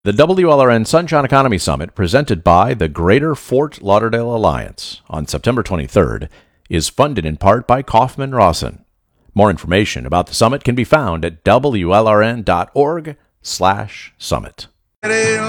The WLRN Sunshine Economy Summit, presented by the Greater Fort Lauderdale Alliance on September 23rd, is funded in part by Kaufman Rawson. More information about the summit can be found at WLRN.org/summit.